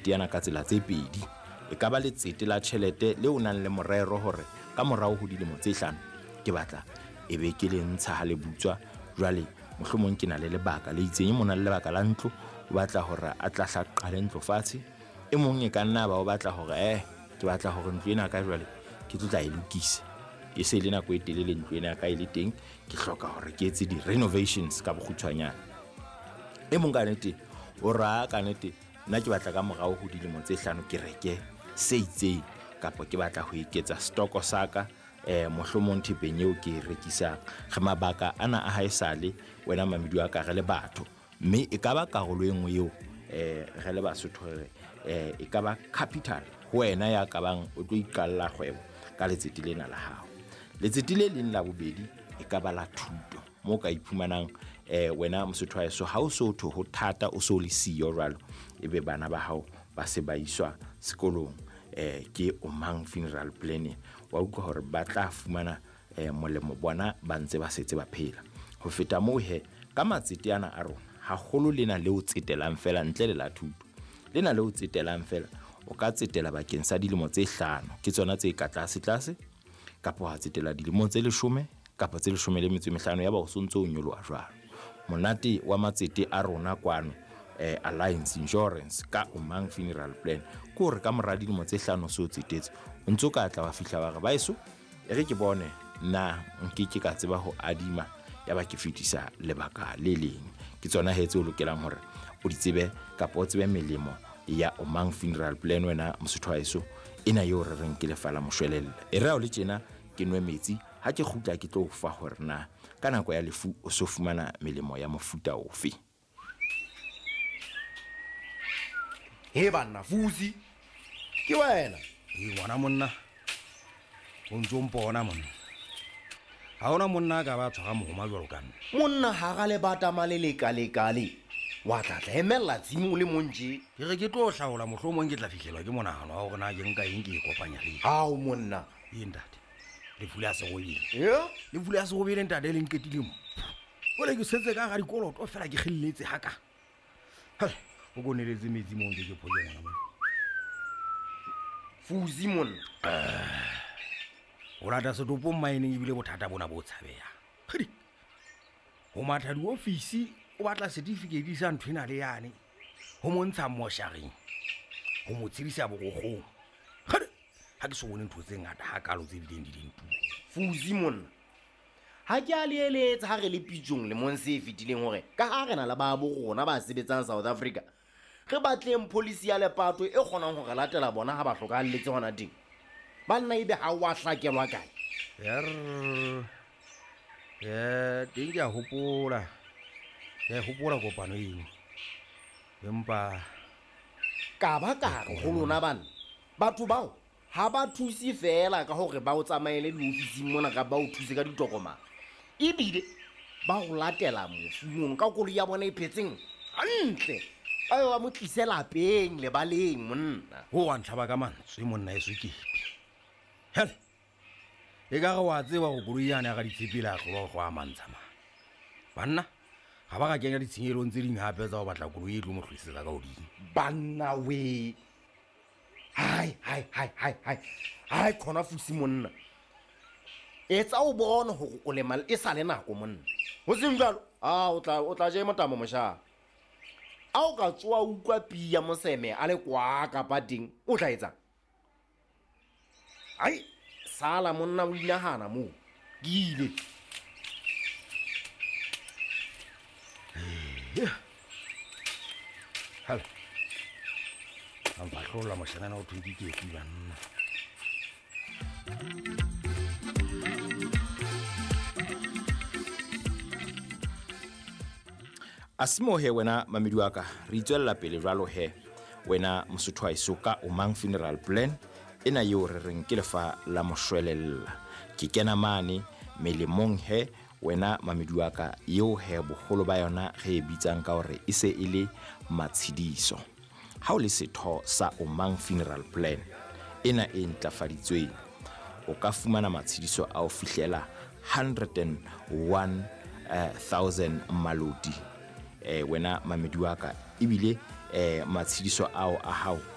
matsete yana ka tsela tse pedi. E ka ba letsete la tjhelete le o nang le morero hore ka morao ho dilemo tse 5 ke batla e be ke le ntsha ha le butswa jwale mohlomong ke na le lebaka le itseng mona le lebaka la ntlo o batla hore a tla hla qale ntlo fatshe e mong e ka nna ba o batla hore ke batla hore ntlo ena ka jwale ke tla e lokisa e se le nako e telele ntlo ena ka ile teng ke hloka hore ke etse di renovations ka bokgutshwanyana e mong ka nete o ra ka nete nna ke batla ka morao ho dilemo tse 5 ke reke se itseng kapa ke batla ho iketsa stoko saka mohlomong thepeng eo ke rekisa ga mabaka ana a haesale wena Mamidu a ka re le batho mme e ka ba karolo e nngwe eo re le Basotho re e ka ba capital ho wena ya ka bang o tlo iqalla kgwebo ka letsete lena la hao. Letsete le leng la bobedi e ka ba la thuto mo ka iphumanang wena Mosotho wa so ha o so ho thata o so le siyo jwalo ebe bana ba hao ba se ba iswa sekolong ke Omang Funeral Plan wa utlwa hore ba tla fumana molemo bona ba ntse ba setse ba phela ho feta moo ka matsete ana a rona ha holo lena le o tsetelang fela ntle le la thuto lena le o tsetelang fela o ka tsetela bakeng sa dilemo tse 5 ke tsona tse ka tlase kapa ha tsetela dilemo tse 10 kapa tse 15 ya ba o sontso o nyoloa jwalo. Monate wa matsete a rona kwano Alliance Insurance ka Omang Funeral Plan ko re ka mora dilemo tse 5 so tsetetse o ntso ka tla ba fihla ba re ba eso e re ke bone na nkeke ka tseba ho adima ya ba ke fitisa lebaka le leng ke tsona hetse o lokelang hore o di tsebe kapa o tsebe melemo ya Omang Funeral Plan wena Mosotho wa eso ena yo re reng ke lefala moshwelella e re o le tjena ke nwe metsi ha ke khutla ke tlo fa hore na ka nako ya lefu o so fumana melemo ya mofuta ofe. Banna Fusi ke wena ngwana monna o ntso mpona monna ha ona monna ka ba tshwara mohoma jwalo ka nna monna ha ga le bata malelekale wa tla emella tsimo le monje ke re ke tlo hlaola mohlomong ke tla fihlelwa ke monahano wa hore na ke nka eng ke e kopanya le hao monna ntate le fula se go ile le fula se go bile ntate le nketile mo ole ke setse ka ga dikoloto fela ke khilletse haka o go neletse metsi mo ke phole ngwana Fusi monna o rata se topo mining e bile bothata bona bo tshabeya o matha di office o batla certificate sa nthwena le yane ho montsha mosharing ho motsirisa bogogong ha ke so bone ntho tse ngata ha kalo tse dileng di dintho Fusi monna ha ke a leeletsa ha re le pitjong le monse e fitileng hore ka ha re na la ba bo rona ba sebetsang South Africa re batleng policy ya lepato e kgonang ho re latela bona ha ba hlokahalletse hona ding banna ebe ha wa hlakelwa kae teng ke a hopola kopano eno empa ka ba ka go lona bana batho bao ha ba thusi fela ka hore ba o tsamaele le ofising mona ka ba o thuse ka ditokomane ebile ba go latela mofumong ka kolo ya bona e phetseng hantle ayo wa mo tlisela peng le baleng monna ho wa ntlhaba ka mantswe monna e swikipi e ka go a tseba go guruyana ga ditsepela go a mantshama banna ga ba ga kenya ditshenyelong tse ding hape tsa go batla koloi e tlo mo tlhoisetsa ka hodimo banna we hai khona Fusi monna etsa o bona hore o le mal e sa le nako monna ho seng jalo o tla je motamo mosha a o ka tswa utlwa pia moseme a le kwa ka pating o tla etsa ai sala monna o inahana mo gile hal am ba hlola moshana o thudi ke e banna Asimo wena Mamidu wa ka re tswella pele jwalo wena Mosotho wa iso ka Omang Funeral Plan ena yo re reng ke lefa la moshwelella ke kena mane melemong wena Mamidu wa ka yo bogolo ba yona ge bitsang ka hore e se ile matshidiso ha o le setho sa Omang Funeral Plan ena e ntlafaditsweng o ka fumana matshidiso a o fihlela 101,000 malodi wena Mamidu wa ka ebile matshidiso ao a hao